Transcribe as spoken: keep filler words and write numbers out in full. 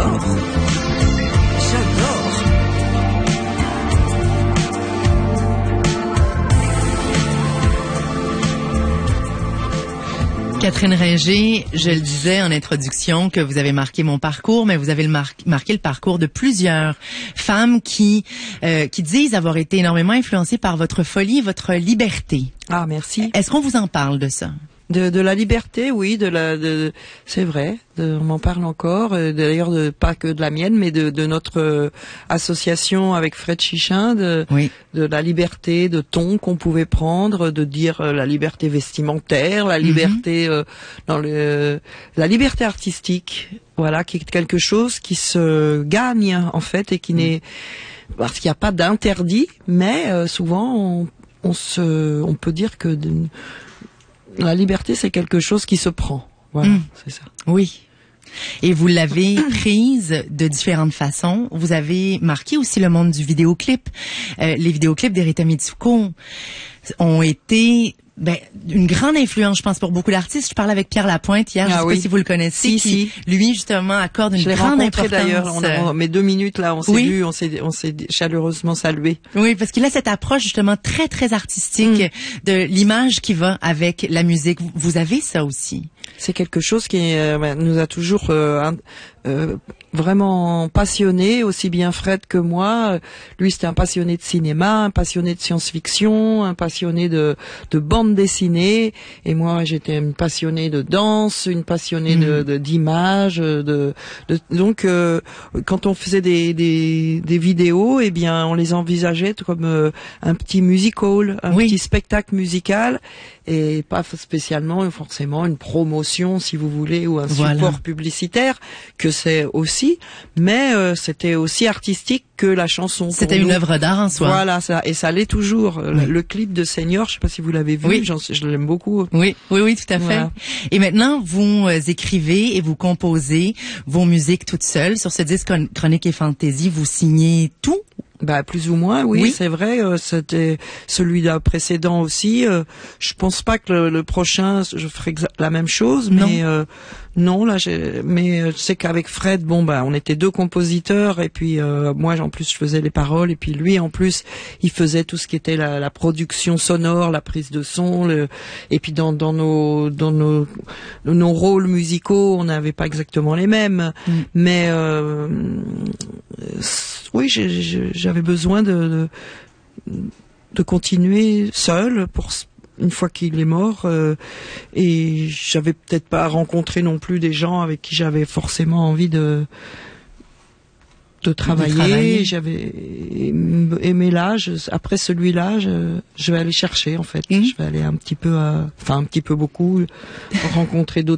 J'adore. J'adore. Catherine Ringer, je le disais en introduction que vous avez marqué mon parcours, mais vous avez le mar- marqué le parcours de plusieurs femmes qui euh, qui disent avoir été énormément influencées par votre folie, votre liberté. Ah, merci. Est-ce qu'on vous en parle de ça? De, de la liberté, oui, de la, de, c'est vrai, de, on m'en parle encore. euh, D'ailleurs, de, pas que de la mienne, mais de, de notre euh, association avec Fred Chichin, de, Oui. de la liberté de ton qu'on pouvait prendre, de dire euh, la liberté vestimentaire, la liberté euh, dans le, la liberté artistique, voilà, qui est quelque chose qui se gagne en fait et qui n'est, parce qu'il n'y a pas d'interdit, mais euh, souvent on, on se, on peut dire que de, la liberté, c'est quelque chose qui se prend. Voilà, mmh. c'est ça. Oui. Et vous l'avez prise de différentes façons. Vous avez marqué aussi le monde du vidéoclip. Euh, les vidéoclips d'Erita Mitsuko ont été ben, une grande influence, je pense, pour beaucoup d'artistes. Je parlais avec Pierre Lapointe hier, ah, je sais oui. pas si vous le connaissez, si, qui, si. lui, justement, accorde une je grande importance. D'ailleurs, on a, mes deux minutes, là, on s'est oui. vu, on s'est, on s'est chaleureusement salué. Oui, parce qu'il a cette approche, justement, très, très artistique mm. de l'image qui va avec la musique. Vous avez ça aussi? C'est quelque chose qui euh, nous a toujours euh, euh, vraiment passionné, aussi bien Fred que moi. Lui, c'était un passionné de cinéma, un passionné de science-fiction, un passionné de, de bande dessinée. Et moi, j'étais une passionnée de danse, une passionnée mmh. de, de d'images. De, de, donc, euh, quand on faisait des, des, des vidéos, eh bien, on les envisageait comme euh, un petit musical, un oui. petit spectacle musical, et pas spécialement, forcément, une promotion, si vous voulez, ou un voilà. support publicitaire, que c'est aussi, mais euh, c'était aussi artistique que la chanson. C'était une œuvre d'art en soi. Voilà, ça, et ça l'est toujours. Oui. Le, le clip de Senior, je sais pas si vous l'avez vu, oui. j'en, je l'aime beaucoup. Oui, oui, oui, tout à fait. Voilà. Et maintenant, vous euh, écrivez et vous composez vos musiques toutes seules. Sur ce disque Chronique et Fantaisie, vous signez tout? Bah plus ou moins, oui, oui. c'est vrai. Euh, c'était celui d'un précédent aussi. Euh, je pense pas que le, le prochain, je ferai la même chose, non. mais euh, non, là, j'ai, mais je sais qu'avec Fred, bon bah, on était deux compositeurs, et puis euh, moi, en plus, je faisais les paroles, et puis lui, en plus, il faisait tout ce qui était la, la production sonore, la prise de son, le, et puis dans, dans nos, dans nos, nos rôles musicaux, on n'avait pas exactement les mêmes, mm. mais euh, oui, j'ai, j'ai, j'avais besoin de, de, de continuer seul pour une fois qu'il est mort, euh, et j'avais peut-être pas rencontré non plus des gens avec qui j'avais forcément envie de de travailler. De travailler. J'avais aimé là. Je, après celui-là, je, je vais aller chercher en fait. Mmh. Je vais aller un petit peu, à, enfin un petit peu beaucoup, rencontrer d'autres